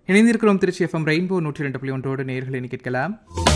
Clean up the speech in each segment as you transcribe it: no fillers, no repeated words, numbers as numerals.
இணைந்திருக்கிறோம் Trichy FM rainbow 102.1 நேயர்களை கேட்கலாம்.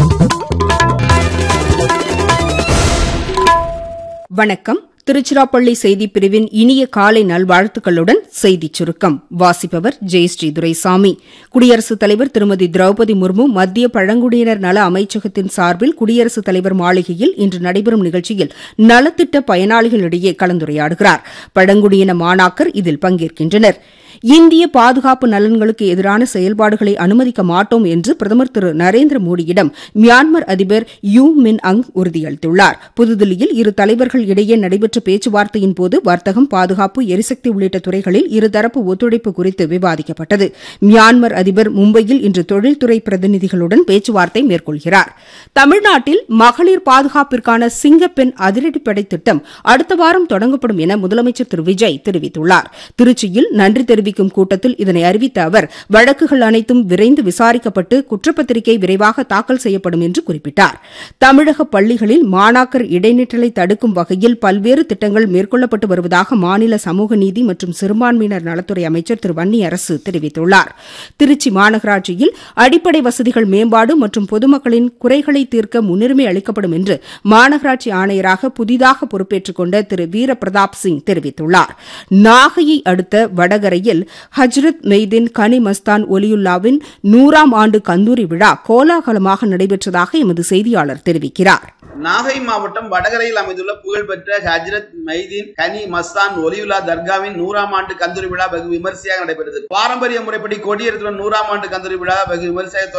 வணக்கம். திருச்சிராப்பள்ளி செய்திப் பிரிவின் இனிய காலை நல்வாழ்த்துக்களுடன் செய்திச் சுருக்கம் வாசிப்பவர் ஜெயஸ்ரீ துரைசாமி. குடியரசுத் தலைவர் திருமதி திரௌபதி முர்மு மத்திய பழங்குடியினர் நல அமைச்சகத்தின் சார்பில் குடியரசுத் தலைவர் மாளிகையில் இன்று நடைபெறும் நிகழ்ச்சியில் நலத்திட்ட பயனாளிகளிடையே கலந்துரையாடுகிறார். பழங்குடியின மாணாக்கர் இதில் பங்கேற்கின்றனர். இந்திய பாதுகாப்பு நலன்களுக்கு எதிரான செயல்பாடுகளை அனுமதிக்க மாட்டோம் என்று பிரதமர் திரு நரேந்திர மோடியிடம் மியான்மர் அதிபர் யூ மின் அங் உறுதியளித்துள்ளார். புதுதில்லியில் இரு தலைவர்கள் இடையே நடைபெற்ற பேச்சுவார்த்தையின் போது வர்த்தகம், பாதுகாப்பு, எரிசக்தி உள்ளிட்ட துறைகளில் இருதரப்பு ஒத்துழைப்பு குறித்து விவாதிக்கப்பட்டது. மியான்மர் அதிபர் மும்பையில் இன்று தொழில்துறை பிரதிநிதிகளுடன் பேச்சுவார்த்தை மேற்கொள்கிறார். தமிழ்நாட்டில் மகளிர் பாதுகாப்பிற்கான சிங்கப்பெண் அதிரடிப்படை திட்டம் அடுத்த வாரம் தொடங்கப்படும் என முதலமைச்சர் திரு விஜய் தெரிவித்துள்ளார். திருச்சியில் நன்றி தெரிவிக்கும் கூட்டத்தில் இதனை அறிவித்த அவர், வழக்குகள் அனைத்தும் விரைந்து விசாரிக்கப்பட்டு குற்றப்பத்திரிகை விரைவாக தாக்கல் செய்யப்படும் என்று குறிப்பிட்டார். தமிழக பள்ளிகளில் மாணாக்கர் இடைநிற்றலை தடுக்கும் வகையில் பல்வேறு திட்டங்கள் மேற்கொள்ளப்பட்டு வருவதாக மாநில சமூக நீதி மற்றும் சிறுபான்மையினர் நலத்துறை அமைச்சர் திரு வன்னியரசு தெரிவித்துள்ளார். திருச்சி மாநகராட்சியில் அடிப்படை வசதிகள் மேம்பாடு மற்றும் பொதுமக்களின் குறைகளை தீர்க்க முன்னுரிமை அளிக்கப்படும் என்று மாநகராட்சி ஆணையராக புதிதாக பொறுப்பேற்றுக் கொண்ட திரு வீரபிரதாப் சிங் தெரிவித்துள்ளார். நாகையை அடுத்த வடகரையில் ஹஜ்ரத் மெய்தீன் கனி மஸ்தான் ஒலியுல்லாவின் 100ஆம் ஆண்டு கந்தூரி விழா கோலாகலமாக நடைபெற்றதாக எமது செய்தியாளர் தெரிவிக்கிறார். நாகை மாவட்டம் வடகரையில் அமைந்துள்ள புகழ்பெற்ற ஹஜ்ரத் மெய்தீன் கனி மஸ்தான் ஒலியுல்லா தர்காவின் 100ஆம் ஆண்டு கந்தூரி விழா வெகு விமரிசையாக நடைபெற்றது. பாரம்பரிய முறைப்படி கொடியேற்றத்துடன் 100ஆம் ஆண்டு கந்தூரி விழா வெகு விமரிசையாக